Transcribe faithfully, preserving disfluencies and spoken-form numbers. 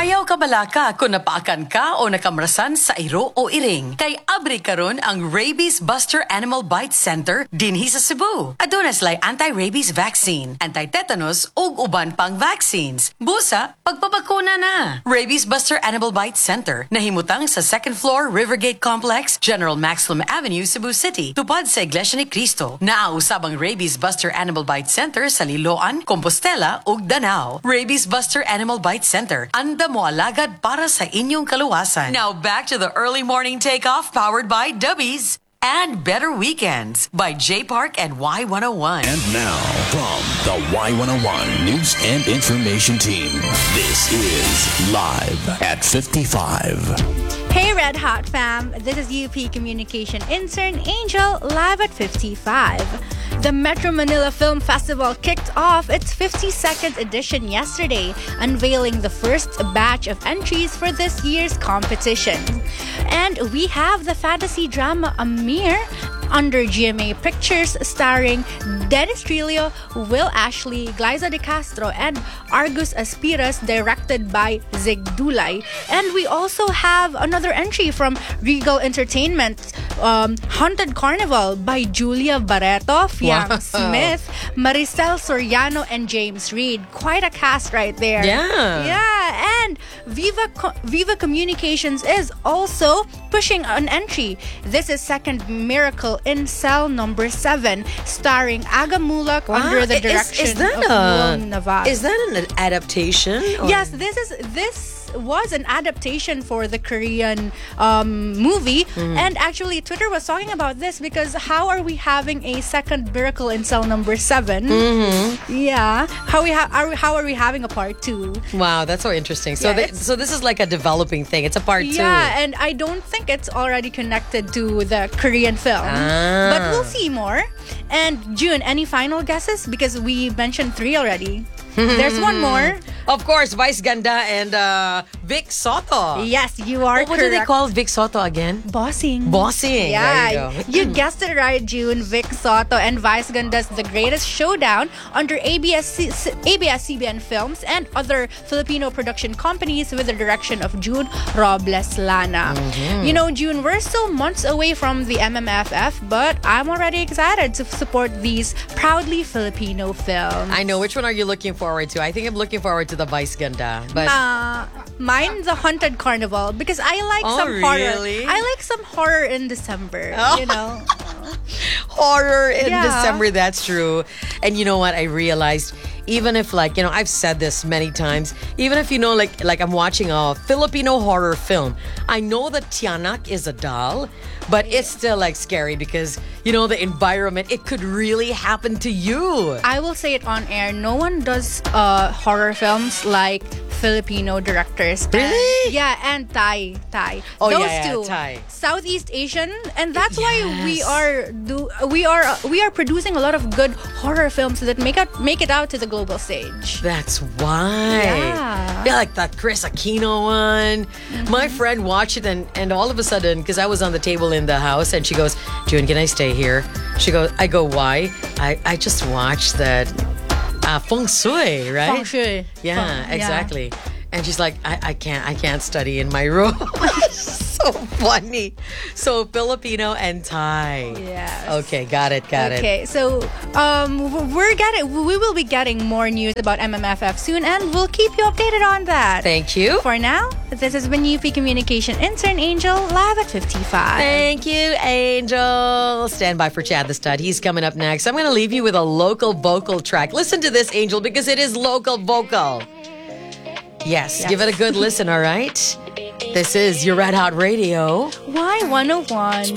Ayaw ka balaka kung napaakan ka o nakamrasan sa iro o iring. Kay abri karon ang Rabies Buster Animal Bite Center dinhi sa Cebu. Aduna sila'y anti-rabies vaccine, anti-tetanus ug uban pang vaccines. Busa, pagpabakuna na. Rabies Buster Animal Bite Center nahimutang sa second floor Rivergate Complex, General Maximum Avenue, Cebu City. Tupad sa Iglesia ni Cristo. Naausab ang Rabies Buster Animal Bite Center sa Liloan, Compostela ug Danao. Rabies Buster Animal Bite Center. Anda mo alagad para sa inyong kaluwasan. Now back to the early morning takeoff powered by Dubbies and Better Weekends by J Park and Y one oh one. And now from the Y one oh one News and Information Team, this is Live at fifty-five. Hey Red Hot fam, this is U P Communication intern Angel live at fifty-five. The Metro Manila Film Festival kicked off its fifty-second edition yesterday, unveiling the first batch of entries for this year's competition. And we have the fantasy drama Amir under G M A Pictures, starring Dennis Trillo, Will Ashley, Glyza De Castro, and Argus Aspiras, directed by Zig Dulay. And we also have another entry from Regal Entertainment, um, Haunted Carnival by Julia Barreto, Fiang wow. Smith, Maricel Soriano, and James Reid. Quite a cast right there. Yeah. Yeah, and Viva Co- Viva Communications is also pushing an entry. This is Second Miracle in Cell Number seven, starring Aga Mulak wow. under the direction is, is that of a, Will Navas. Is that an adaptation? Or? Yes, this is this was an adaptation for the Korean um, movie. Mm. And actually, Twitter was talking about this because how are we having a second Miracle in Cell Number seven? Mm-hmm. Yeah. How we ha- are we, how are we having a part two? Wow, that's so interesting. So, yeah, th- so this is like a developing thing. It's a part two. Yeah, and I don't think it's already connected to the Korean film. Ah. But we'll see more. And June, any final guesses? Because we mentioned three already. There's one more. Of course, Vice Ganda and uh, Vic Soto. Yes, you are oh, what correct. do they call Vic Soto again? Bossing. Bossing. Yeah, there you, you guessed it right, June. Vic Soto and Vice Ganda's The Greatest Showdown under A B S A B S C B N Films and other Filipino production companies with the direction of June Robles Lana. Mm-hmm. You know, June, we're still months away from the M M F F, but I'm already excited to support these proudly Filipino films. I know. Which one are you looking forward to? I think I'm looking forward to the Vice Ganda. But uh, mine, the Haunted Carnival, because I like oh, some really? horror. I like some horror in December, oh. you know. Horror in yeah. December, that's true. And you know what? I realized, even if like, you know, I've said this many times, even if you know, like, like I'm watching a Filipino horror film, I know that Tiyanak is a doll, but it's still like scary because, you know, the environment, it could really happen to you. I will say it on air. No one does uh, horror films like Filipino directors. Really? And, yeah, and Thai. Thai. Oh, Those yeah, yeah, two. Thai. Southeast Asian, and that's yes. why we are do we are we are producing a lot of good horror films that make out make it out to the global stage. That's why. Yeah. Yeah, like that Chris Aquino one. Mm-hmm. My friend watched it, and, and all of a sudden, because I was on the table in the house, and she goes, June, can I stay here? She goes, I go, why? I, I just watched that uh, Feng Shui, right? Feng Shui. Yeah, Feng, exactly. Yeah. And she's like, I, I can't I can't study in my room. So funny. So Filipino and Thai. Yes. Okay, got it, got okay, it. Okay, so um, we're getting we will be getting more news about M M F F soon, and we'll keep you updated on that. Thank you. For now, this has been U P Communication intern Angel live at fifty-five. Thank you, Angel. Stand by for Chad the Stud. He's coming up next. I'm going to leave you with a local vocal track. Listen to this, Angel, because it is local vocal. Yes, yes. Give it a good listen, all right? This is your Red Hot Radio. Y one oh one.